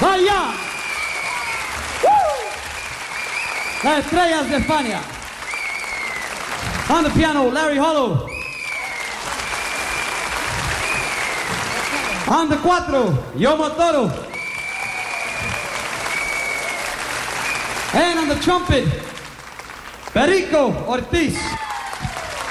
Vaya. Las Estrellas de España. On the piano, Larry Hollow. On the cuatro, Yomo Toro. And on the trumpet, Perico Ortiz.